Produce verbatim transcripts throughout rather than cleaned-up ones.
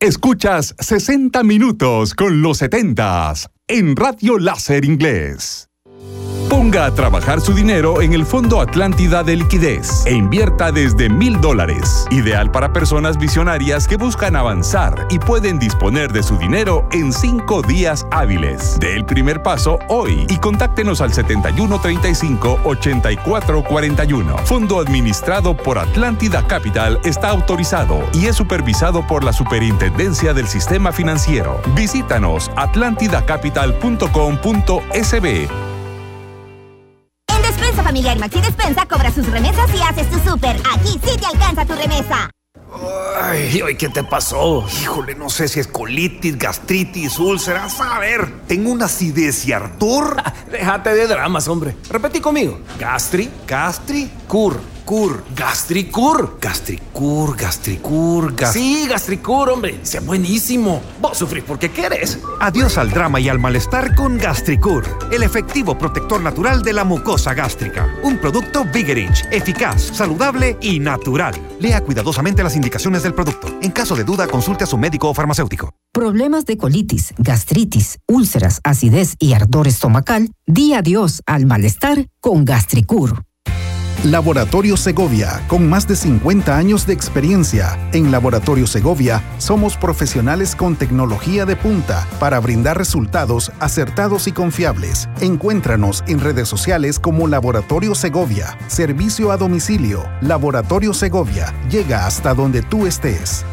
Escuchas sesenta minutos con los setentas en Radio Láser Inglés. Ponga a trabajar su dinero en el Fondo Atlántida de Liquidez e invierta desde mil dólares. Ideal para personas visionarias que buscan avanzar y pueden disponer de su dinero en cinco días hábiles. Dé el primer paso hoy y contáctenos al setenta y uno treinta y cinco ochenta y cuatro cuarenta y uno. Fondo administrado por Atlántida Capital está autorizado y es supervisado por la Superintendencia del Sistema Financiero. Visítanos atlántida capital punto com punto es be. Despensa Familiar Maxi Despensa cobra sus remesas y haces tu súper. Aquí sí te alcanza tu remesa. Ay, ¿qué te pasó? Híjole, no sé si es colitis, gastritis, úlceras. A ver, tengo una acidez y ardor. Ah, déjate de dramas, hombre. Repetí conmigo. Gastri, Gastri, cur, cur, gastricur. gastricur, gastricur, gas... Sí, gastricur, hombre. Sea buenísimo. Vos sufrís porque querés. Adiós al drama y al malestar con Gastricur, el efectivo protector natural de la mucosa gástrica. Un producto Vigerich, eficaz, saludable y natural. Lea cuidadosamente las indicaciones del producto. En caso de duda, consulte a su médico o farmacéutico. Problemas de colitis, gastritis, úlceras, acidez y ardor estomacal. Di adiós al malestar con Gastricur. Laboratorio Segovia, con más de cincuenta años de experiencia. En Laboratorio Segovia somos profesionales con tecnología de punta para brindar resultados acertados y confiables. Encuéntranos en redes sociales como Laboratorio Segovia. Servicio a domicilio. Laboratorio Segovia. Llega hasta donde tú estés.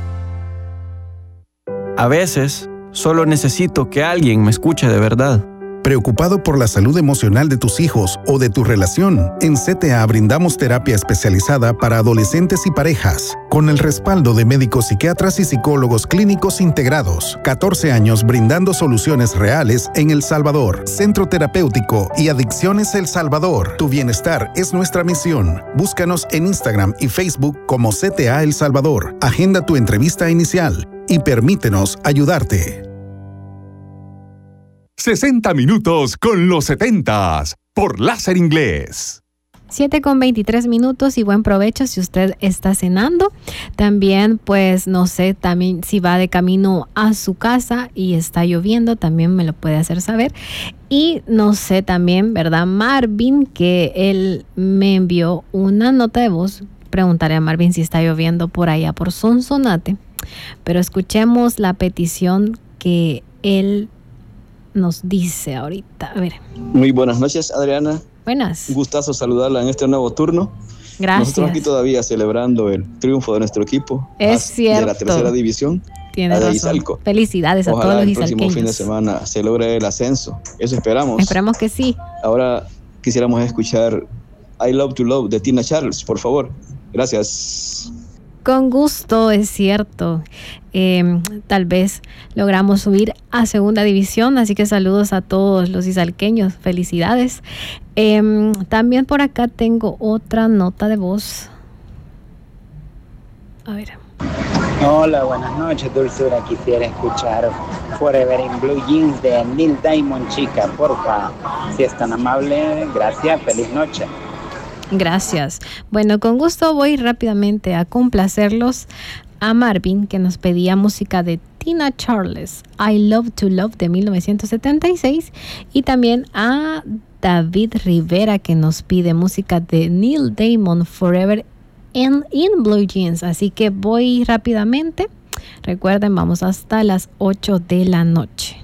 A veces, solo necesito que alguien me escuche de verdad. ¿Preocupado por la salud emocional de tus hijos o de tu relación? En C T A brindamos terapia especializada para adolescentes y parejas, con el respaldo de médicos psiquiatras y psicólogos clínicos integrados. catorce años brindando soluciones reales en El Salvador. Centro Terapéutico y Adicciones El Salvador. Tu bienestar es nuestra misión. Búscanos en Instagram y Facebook como C T A El Salvador. Agenda tu entrevista inicial y permítenos ayudarte. sesenta minutos con los setentas por Láser Inglés. siete con veintitrés minutos y buen provecho si usted está cenando. También, pues, no sé, también si va de camino a su casa y está lloviendo, también me lo puede hacer saber. Y no sé también, ¿verdad? Marvin, que él me envió una nota de voz. Preguntaré a Marvin si está lloviendo por allá por Sonsonate. Pero escuchemos la petición que él nos dice ahorita. A ver. Muy buenas noches, Adriana. Buenas. Un gustazo saludarla en este nuevo turno. Gracias. Nosotros aquí todavía celebrando el triunfo de nuestro equipo. Es cierto. De la tercera división. Tiene razón. Izalco. Felicidades Ojalá a todos los el izalqueños. próximo fin de semana se logre el ascenso. Eso esperamos. Esperamos que sí. Ahora quisiéramos escuchar I Love to Love de Tina Charles, por favor. Gracias. Con gusto, es cierto. Eh, tal vez logramos subir a segunda división, así que saludos a todos los izalqueños. Felicidades. Eh, también por acá tengo otra nota de voz. A ver. Hola, buenas noches, Dulzura. Quisiera escuchar Forever in Blue Jeans de Neil Diamond, chica, porfa. Si es tan amable, gracias, feliz noche. Gracias. Bueno, con gusto voy rápidamente a complacerlos a Marvin, que nos pedía música de Tina Charles, I Love to Love de mil novecientos setenta y seis, y también a David Rivera, que nos pide música de Neil Diamond, Forever in, in Blue Jeans. Así que voy rápidamente. Recuerden, vamos hasta las ocho de la noche.